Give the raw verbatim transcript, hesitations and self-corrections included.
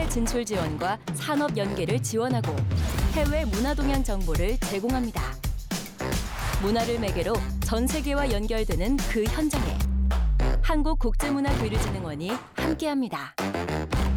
진출 지원과 산업 연계를 지원하고 해외 문화 동향 정보를 제공합니다. 문화를 매개로 전 세계와 연결되는 그 현장에 한국국제문화교류진흥원이 함께합니다.